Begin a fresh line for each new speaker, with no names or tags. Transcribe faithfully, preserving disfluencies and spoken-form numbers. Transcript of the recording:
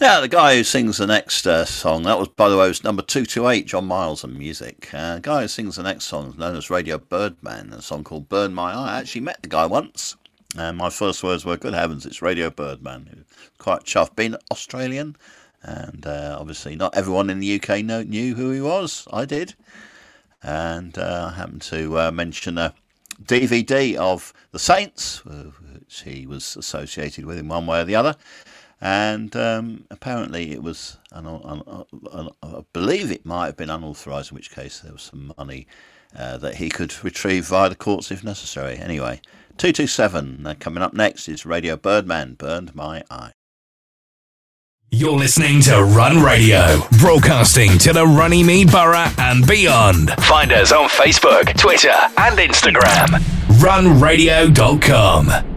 Now, the guy who sings the next uh, song, that was, by the way, was number two two eight, John Miles and Music. Uh, the guy who sings the next song is known as Radio Birdman, a song called Burn My Eye. I actually met the guy once, and my first words were, good heavens, it's Radio Birdman. Quite chuffed, being Australian, and uh, obviously not everyone in the U K know, knew who he was. I did. And uh, I happened to uh, mention a D V D of The Saints, which he was associated with in one way or the other. And um, apparently it was, un- un- un- I believe it might have been unauthorised, in which case there was some money uh, that he could retrieve via the courts if necessary. Anyway, two two seven, uh, coming up next is Radio Birdman, Burned My Eye.
You're listening to Run Radio, broadcasting to the Runnymede Borough and beyond. Find us on Facebook, Twitter and Instagram. run radio dot com.